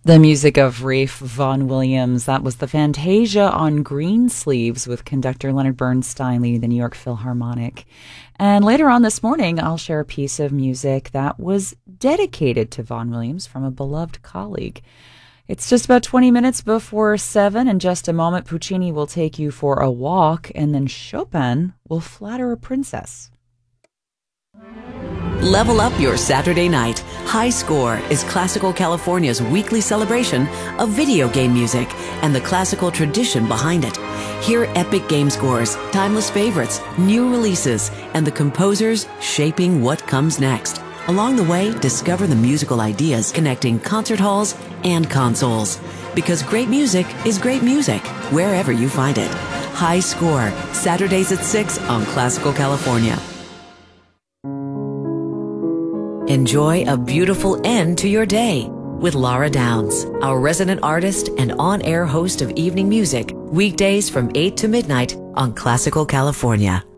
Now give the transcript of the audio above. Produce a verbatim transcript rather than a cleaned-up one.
The music of Ralph Vaughan Williams. That was the Fantasia on Green Sleeves with conductor Leonard Bernstein leading the New York Philharmonic. And later on this morning, I'll share a piece of music that was dedicated to Vaughan Williams from a beloved colleague. It's just about twenty minutes before seven. In just a moment, Puccini will take you for a walk, and then Chopin will flatter a princess. Level up your Saturday night. High Score is Classical California's weekly celebration of video game music and the classical tradition behind it. Hear epic game scores, timeless favorites, new releases, and the composers shaping what comes next. Along the way, discover the musical ideas connecting concert halls and consoles. Because great music is great music, wherever you find it. High Score, Saturdays at six on Classical California. Enjoy a beautiful end to your day with Laura Downs, our resident artist and on-air host of evening music, weekdays from eight to midnight on Classical California.